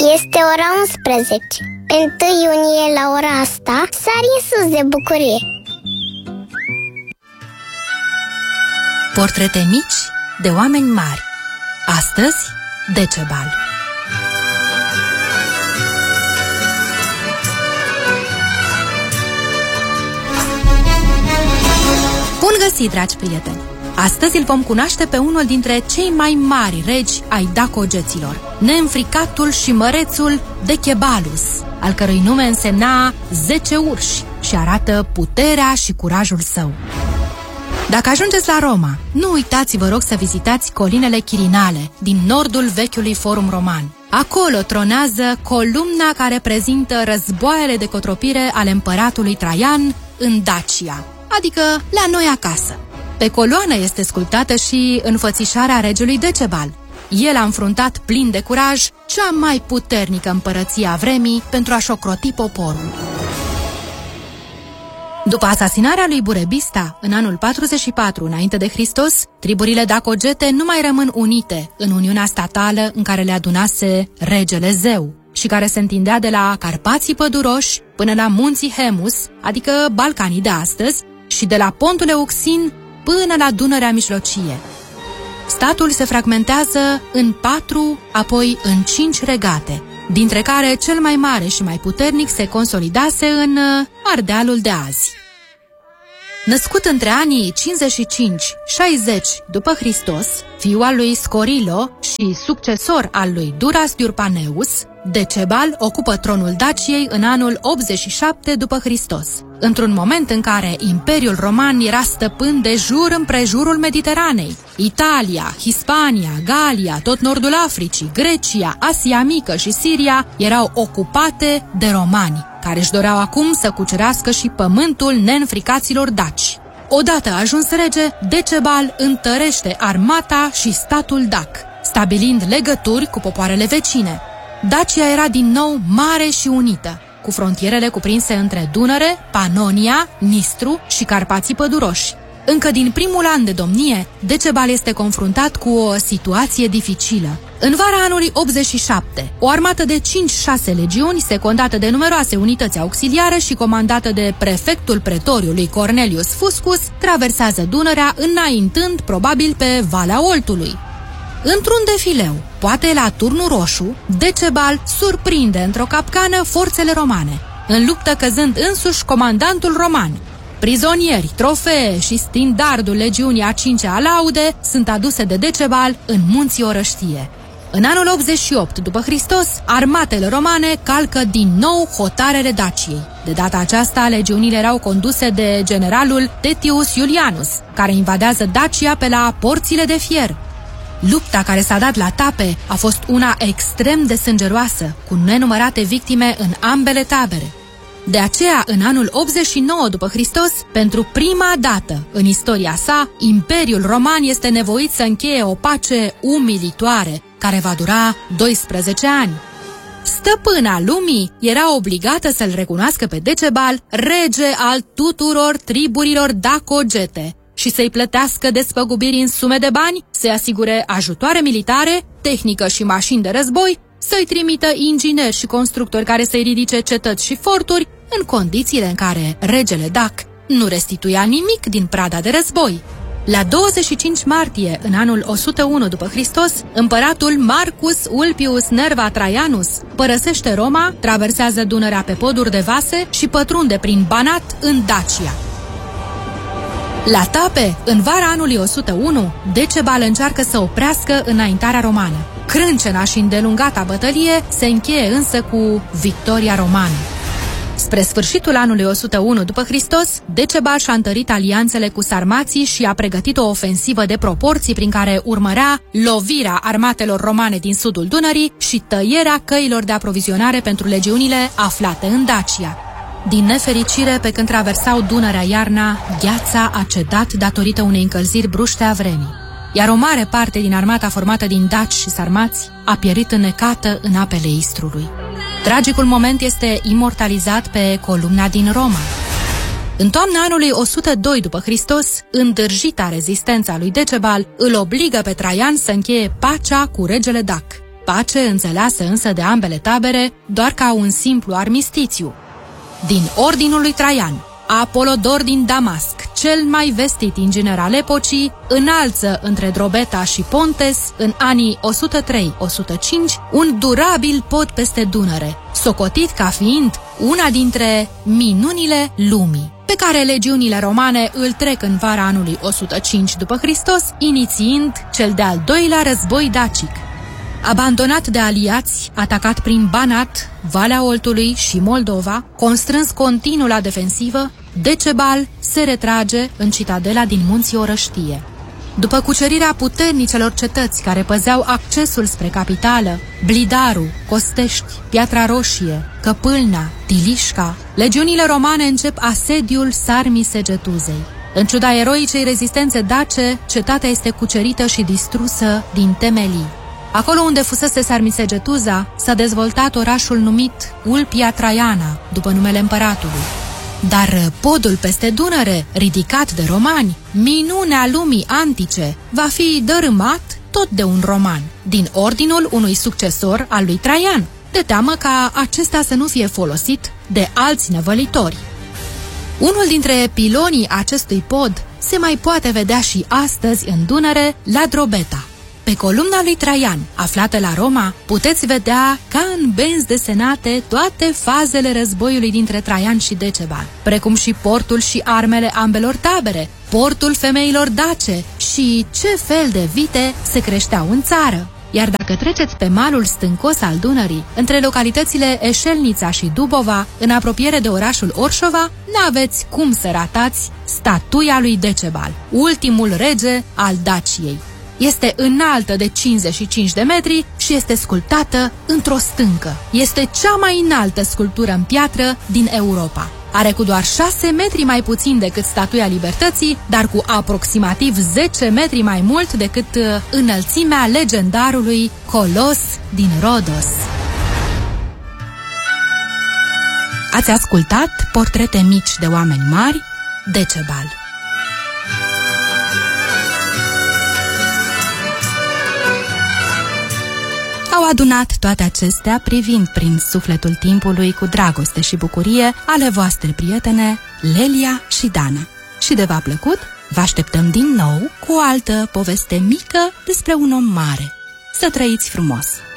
Este ora 11. 1 iunie la ora asta sari în sus de bucurie. Portrete mici de oameni mari. Astăzi, Decebal. Bun găsit, dragi prieteni! Astăzi îl vom cunoaște pe unul dintre cei mai mari regi ai dacogeților, neînfricatul și mărețul Decebalus, al cărui nume însemna 10 urși și arată puterea și curajul său. Dacă ajungeți la Roma, nu uitați, vă rog, să vizitați colinele Chirinale din nordul vechiului Forum Roman. Acolo tronează columna care prezintă războaiele de cotropire ale împăratului Traian în Dacia, adică la noi acasă. Pe coloană este sculptată și înfățișarea regelui Decebal. El a înfruntat plin de curaj cea mai puternică împărăție a vremii pentru a-și ocroti poporul. După asasinarea lui Burebista în anul 44 înainte de Hristos, triburile dacogete nu mai rămân unite în uniunea statală în care le adunase regele Zeu și care se întindea de la Carpații Păduroși până la munții Hemus, adică Balcanii de astăzi, și de la pontul Euxin până la Dunărea Mijlocie. Statul se fragmentează în 4, apoi în 5 regate, dintre care cel mai mare și mai puternic se consolidase în Ardealul de azi. Născut între anii 55-60 după Hristos, fiul al lui Scorilo și succesor al lui Duras Diurpaneus, Decebal ocupă tronul Daciei în anul 87 după Hristos, într-un moment în care Imperiul Roman era stăpân de jur împrejurul Mediteranei. Italia, Hispania, Galia, tot nordul Africii, Grecia, Asia Mică și Siria erau ocupate de romani, care își doreau acum să cucerească și pământul neînfricaților daci. Odată ajuns rege, Decebal întărește armata și statul dac, stabilind legături cu popoarele vecine. Dacia era din nou mare și unită, cu frontierele cuprinse între Dunăre, Panonia, Nistru și Carpații Păduroși. Încă din primul an de domnie, Decebal este confruntat cu o situație dificilă. În vara anului 87, o armată de 5-6 legiuni, secondată de numeroase unități auxiliare și comandată de prefectul pretoriului Cornelius Fuscus, traversează Dunărea, înaintând probabil pe Valea Oltului. Într-un defileu, poate la Turnul Roșu, Decebal surprinde într-o capcană forțele romane, în luptă căzând însuși comandantul roman. Prizonieri, trofee și standardul legiunii a 5-a Laude sunt aduse de Decebal în munții Orăștie. În anul 88 după Hristos, armatele romane calcă din nou hotarele Daciei. De data aceasta, legiunile erau conduse de generalul Tetius Iulianus, care invadează Dacia pe la Porțile de Fier. Lupta care s-a dat la tape a fost una extrem de sângeroasă, cu nenumărate victime în ambele tabere. De aceea, în anul 89 după Hristos, pentru prima dată în istoria sa, Imperiul Roman este nevoit să încheie o pace umilitoare, care va dura 12 ani. Stăpâna lumii era obligată să-l recunoască pe Decebal rege al tuturor triburilor dacogete și să-i plătească despăgubiri în sume de bani, să-i asigure ajutoare militare, tehnică și mașini de război, să-i trimită ingineri și constructori care să-i ridice cetăți și forturi, în condițiile în care regele dac nu restituia nimic din prada de război. La 25 martie, în anul 101 după Hristos, împăratul Marcus Ulpius Nerva Traianus părăsește Roma, traversează Dunărea pe poduri de vase și pătrunde prin Banat în Dacia. La tape, în vara anului 101, Decebal încearcă să oprească înaintarea romană. Crâncena și îndelungata bătălie se încheie însă cu victoria romană. Spre sfârșitul anului 101 după Hristos, Decebal și-a întărit alianțele cu sarmații și a pregătit o ofensivă de proporții prin care urmărea lovirea armatelor romane din sudul Dunării și tăierea căilor de aprovizionare pentru legiunile aflate în Dacia. Din nefericire, pe când traversau Dunărea iarna, gheața a cedat datorită unei încălziri bruște a vremii, iar o mare parte din armata formată din daci și sarmați a pierit înnecată în apele Istrului. Tragicul moment este imortalizat pe columna din Roma. În toamna anului 102 după Hristos, îndârjita rezistența lui Decebal îl obligă pe Traian să încheie pacea cu regele dac. pace înțeleasă însă de ambele tabere doar ca un simplu armistițiu. Din ordinul lui Traian, Apolodor din Damasc, cel mai vestit inginer al epocii, înalță între Drobeta și Pontes, în anii 103-105, un durabil pod peste Dunăre, socotit ca fiind una dintre minunile lumii, pe care legiunile romane îl trec în vara anului 105 după Hristos, inițiind cel de-al doilea război dacic. Abandonat de aliați, atacat prin Banat, Valea Oltului și Moldova, constrâns continuu la defensivă, Decebal se retrage în citadela din Munții Orăștie. După cucerirea puternicelor cetăți care păzeau accesul spre capitală, Blidaru, Costești, Piatra Roșie, Căpâlna, Tilișca, legiunile romane încep asediul Sarmii Segetuzei. În ciuda eroicei rezistențe dace, cetatea este cucerită și distrusă din temelii. Acolo unde fusese Sarmisegetuza, s-a dezvoltat orașul numit Ulpia Traiana, după numele împăratului. Dar podul peste Dunăre, ridicat de romani, minunea lumii antice, va fi dărâmat tot de un roman, din ordinul unui succesor al lui Traian, de teamă ca acesta să nu fie folosit de alți năvălitori. Unul dintre pilonii acestui pod se mai poate vedea și astăzi în Dunăre, la Drobeta. Pe columna lui Traian, aflată la Roma, puteți vedea ca în benzi desenate toate fazele războiului dintre Traian și Decebal, precum și portul și armele ambelor tabere, portul femeilor dace și ce fel de vite se creșteau în țară. Iar dacă treceți pe malul stâncos al Dunării, între localitățile Eșelnița și Dubova, în apropiere de orașul Orșova, n-aveți cum să ratați statuia lui Decebal, ultimul rege al Daciei. Este înaltă de 55 de metri și este sculptată într-o stâncă. Este cea mai înaltă sculptură în piatră din Europa. Are cu doar 6 metri mai puțin decât Statuia Libertății, dar cu aproximativ 10 metri mai mult decât înălțimea legendarului Colos din Rodos. Ați ascultat Portrete mici de oameni mari, Decebal. Au adunat toate acestea privind prin sufletul timpului cu dragoste și bucurie ale voastre prietene Lelia și Dana. Și de v-a plăcut, vă așteptăm din nou cu o altă poveste mică despre un om mare. Să trăiți frumos!